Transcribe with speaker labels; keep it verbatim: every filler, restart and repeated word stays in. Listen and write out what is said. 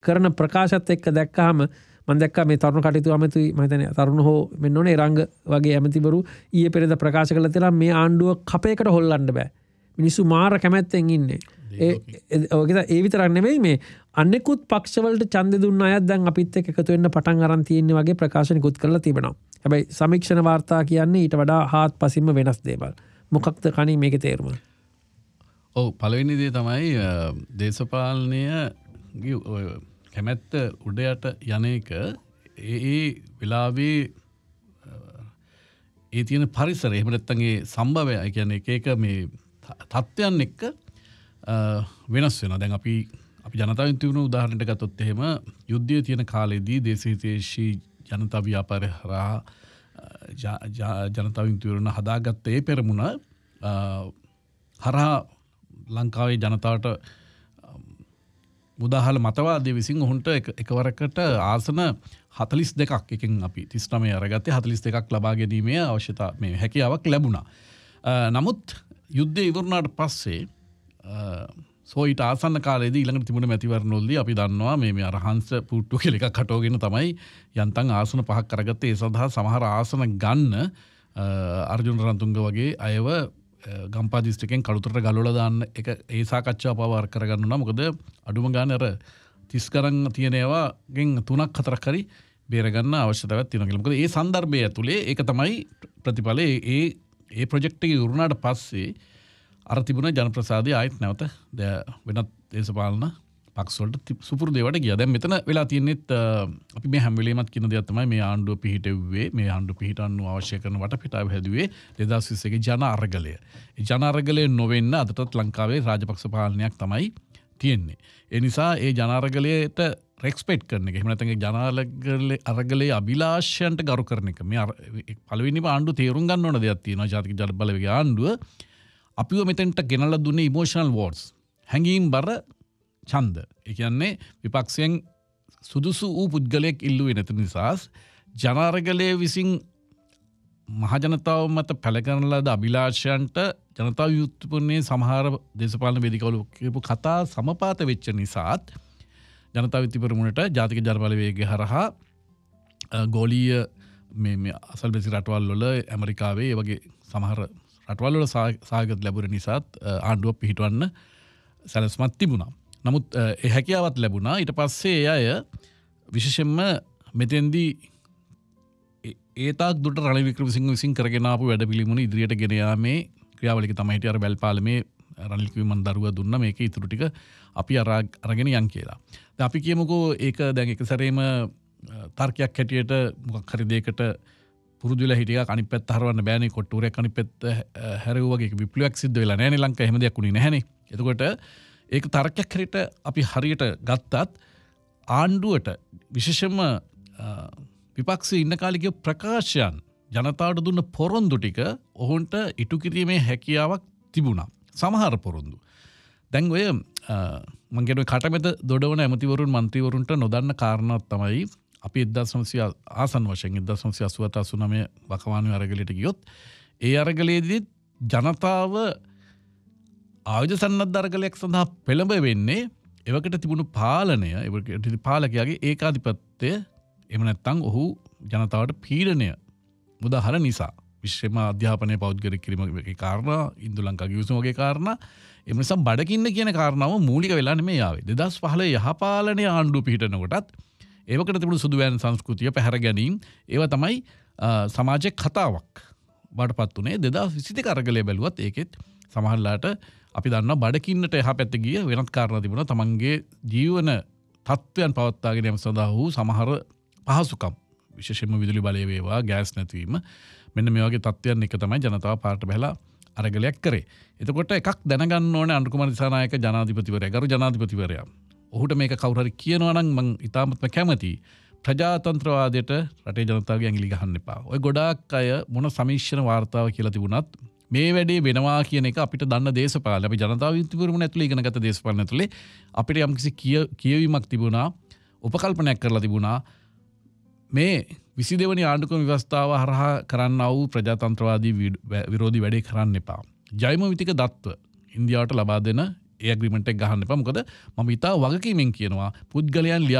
Speaker 1: කරන ප්‍රකාශත් එක්ක දැක්කහම මම දැක්කා මේ තරුණ කටයුතු ඇමති මම හිතන්නේ තරුණ හෝ මෙන්න ඕනේ රංග වගේ ඇමතිවරු ඊයේ පෙරේද ප්‍රකාශ කළා තියලා මේ ආණ්ඩුව කපයකට හොල්ලන්න බෑ. මිනිස්සු මාර කැමැත්තෙන් ඉන්නේ. ඒ ඔය ඒ විතරක් නෙමෙයි මේ අනෙකුත් පක්ෂවලට ඡන්දෙ දුන්න අයත් දැන් අපිත් එක්ක එකතු වෙන්න පටන් අරන් තියෙන්නේ වගේ ප්‍රකාශනිකුත් කරලා තිබෙනවා. හැබැයි සමීක්ෂණ වාර්තා කියන්නේ ඊට වඩා හාත්පසින්ම වෙනස් දේවල්. මොකක්ද කණි මේකේ තේරුම?
Speaker 2: ඔව් පළවෙනි දේ තමයි දේශපාලනය කැමැත්ත උඩයට යන එක ඒ ඒ වෙලාවේ ඒ තියෙන පරිසරය එහෙම නැත්නම් ඒ සම්භවය ඒ කියන්නේ එක එක මේ තත්ත්වයන් එක්ක වෙනස් වෙනවා. දැන් අපි අපි ජනතාවෙන් තියුණු උදාහරණයක් ගත්තොත් එහෙම යුද්ධයේ තියෙන කාලෙදී දේශීයතේශී ජනතා ව්‍යාපාරය හරහා ජනතාවෙන් තියුණු හදාගත්ත ඒ පෙරමුණ හරහා ලංකාවේ ජනතාවට මුදාහල මතවාදී විසින් ඔහුන්ට එකවරකට ආසන හතළිස් දෙකක් එකෙන් අපි තිස් නවය අරගත්තේ හතළිස් දෙකක් ලබා ගැනීමේ අවශ්‍යතා මේ හැකියාවක් ලැබුණා. නමුත් යුද්ධය ඉවරුණාට පස්සේ සෝ ඊට ආසන්න කාලේදී ඊළඟට තිබුණ මැතිවරණවලදී අපි දන්නවා මේ මේ අරහන්ස පුට්ටු කියලා එකක් හටවගෙන තමයි යන්තම් ආසන පහක් කරගත්තේ. ඒ සඳහා සමහර ආසන ගන්න අර්ජුන රන්තුංග වගේ අයව ගම්පා දිස්ත්‍රික්කෙන් කළුතරට ගලවලා දාන්න එක ඒ සාකච්ඡාව පවර් කරගන්න උනා. මොකද අඩුම ගානේ අර තිස් ගණන් තියෙන ඒවාගෙන් තුනක් හතරක් හරි බේර ගන්න අවශ්‍යතාවයක් තියෙනවා කියලා. මොකද ඒ සන්දර්භය ඇතුලේ ඒක තමයි ප්‍රතිඵලය. ඒ ඒ ප්‍රොජෙක්ට් එක ඉවරුණාට පස්සේ අර තිබුණ ජනප්‍රසාදය ආයෙත් නැවත වෙනත් දේශපාලන පක්ෂ වලට සුපුරුදු ඒවාට ගියා. දැන් මෙතන වෙලා තියෙන්නේත් අපි මේ හැම වෙලෙමත් කියන දෙයක් තමයි මේ ආණ්ඩුව පිහිටෙව්වේ මේ ආණ්ඩුව පිහිටන්න අවශ්‍ය කරන වටපිටාව හැදුවේ දෙදාස් විස්ස එකේ ජන අරගලය. ඒ ජන අරගලය නොවෙන්න අදටත් ලංකාවේ රාජපක්ෂ පාලනයක් තමයි තියෙන්නේ. ඒ නිසා ඒ ජන අරගලයට රෙස්පෙක්ට් කරන එක එහෙම නැත්නම් ඒ ජන අරගලයේ අභිලාෂයන්ට ගරු කරන එක මේ පළවෙනිම ආණ්ඩුව තේරුම් ගන්න ඕන දෙයක් තියෙනවා. ජාතික ජන බලවේගයේ ආණ්ඩුව අපිව මෙතෙන්ට ගෙනල්ලා දුන්නේ ඉමෝෂනල් වෝට්ස් හැංගීම් බර ඡන්ද. ඒ කියන්නේ විපක්ෂයෙන් සුදුසු වූ පුද්ගලයෙක් ඉල්ලුවේ නැති නිසා ජනාරගලයේ විසින් මහ ජනතාව මත පැල කරන ලද අභිලාෂයන්ට ජනතා විමුක්තිපුරණයේ සමහර දේශපාලන වේදිකවල කියපු කතා සමපාත වෙච්ච නිසාත් ජනතා විමුක්තිපුරමුණට ජාතික ජන බලවේගය හරහා ගෝලීය මේ මේ අසල්බැසි රටවල් වල ඇමරිකාවේ ඒ වගේ සමහර රටවල් වල සහයෝගය ලැබුණ නිසාත් ආණ්ඩුව පිහිටවන්න සැලැස්මක් තිබුණා. නමුත් ඒ හැකියාවත් ලැබුණා. ඊට පස්සේ ඒ අය විශේෂයෙන්ම මෙතෙන්දී ඒ තාක් දුරට රනිල් වික්‍රමසිංහ විසින් කරගෙන ආපු වැඩපිළිවෙල ඉදිරියට ගෙන යාමේ ක්‍රියාවලිය තමයි හිටිය අර වැල්පාලමේ රනිල් කිවිමන් දරුවා දුන්නා මේක ඉතුරු ටික අපි අරගෙන යන් කියලා. දැන් අපි කියමුකෝ ඒක දැන් එක සැරේම තර්කයක් හැටියට මොකක් හරි දෙයකට පුරුදු වෙලා හිටියා අනිත් පැත්ත හරවන්න බෑනේ කොට්ටුරයක් අනිත් පැත්ත හැරෙව්වා වගේ විප්ලවයක් සිද්ධ වෙලා නැහැනේ ලංකාවේ එහෙම දෙයක් උනේ නැහැනේ. එතකොට ඒක තර්කයක් හැටියට අපි හරියට ගත්තත් ආණ්ඩුවට විශේෂයෙන්ම විපක්ෂයේ ඉන්න කාලේ කිය ප්‍රකාශයන් ජනතාවට දුන්න පොරොන්දු ටික ඔවුන්ට ඉටු කිරීමේ හැකියාවක් තිබුණා. සමහර පොරොන්දු. දැන් ඔය මම කියනවා කටමැද දොඩවන ඇමතිවරුන් മന്ത്രിවරුන්ට නොදන්න කාරණාවක් තමයි අපි එක්දාස් නවසිය ආසන්න වශයෙන් එක්දාස් නවසිය අසූ අසූ නවය වකවානුවේ අරගලයට ගියොත් ඒ අරගලයේදී ජනතාව ආයුධ සන්නද්ධ අරගලයක් සඳහා පෙළඹ වෙන්නේ එවකට තිබුණු පාලනය එවකට පාලකයාගේ ඒකාධිපත්‍යය එහෙම නැත්නම් ඔහු ජනතාවට පීඩනය මුදාහර නිසා විශේෂයෙන්ම අධ්‍යාපනය පෞද්ගලික කිරීමේ කාරණා ඉන්දු ලංකා ගිවිසුම වගේ කාරණා ඒ නිසා බඩගින්න කියන කාරණාව මූලික වෙලා නෙමෙයි ආවේ. දෙදාස් පහළොව යහපාලනයේ ආණ්ඩුව පිහිටන කොටත් ඒවකට තිබුණු සුදු වෑන් සංස්කෘතිය පැහැර ගැනීම ඒවා තමයි සමාජයේ කතාවක් වඩපත් උනේ. දෙදාස් විසි දෙක අරගලය බැලුවත් ඒකෙත් සමහරලාට අපි දන්නවා බඩකින්නට එහා පැත්තේ ගිය වෙනත් කාරණා තිබුණා. තමන්ගේ ජීවන තත්ත්වයන් පවත්වාගෙන යාම සඳහා වූ සමහර පහසුකම් විශේෂයෙන්ම විදුලි බලය වේවා ගෑස් නැතිවීම මෙන්න මේ වගේ තත්ත්වයන් එක තමයි ජනතාව පාරට බහලා අරගලයක් කරේ. එතකොට එකක් දැනගන්න ඕනේ අනුර කුමාර දිසානායක ජනාධිපතිවරයා ගරු ජනාධිපතිවරයා. ඔහුට මේක කවුරු හරි කියනවා නම් මම ඉතාමත්ම කැමතියි. ප්‍රජාතන්ත්‍රවාදයට රටේ ජනතාවගේ ඇඟිලි ගහන්න එපා. ඔය ගොඩාක් අය මොන සමීක්ෂණ වාර්තාව කියලා තිබුණත් මේ වැඩේ වෙනවා කියන එක අපිට දන්න දේශපාලන අපි ජනතාව විමුක්තිපුරමුණ ඇතුළේ ඉගෙනගත්ත දේශපාලන ඇතුළේ අපිට යම්කිසි කියවීමක් තිබුණා උපකල්පනයක් කරලා තිබුණා මේ විසි දෙවනි ආණ්ඩුක්‍රම ව්‍යවස්ථාව හරහා කරන්නා වූ ප්‍රජාතන්ත්‍රවාදී විරෝධී වැඩේ කරන්න එපා. ජයම විතික දත්ව ඉන්දියාවට ලබා දෙන ඒ ඇග්‍රීමන්ට් එක ගහන්න එපා. මොකද මම ඉතා වගකීමෙන් කියනවා පුද්ගලයන්